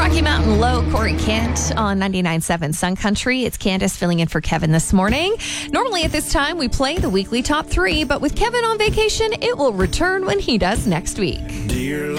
Rocky Mountain Low, Corey Kent on 99.7 Sun Country. It's Candace filling in for Kevin this morning. Normally at this time, we play the weekly top 3, but with Kevin on vacation, it will return when he does next week.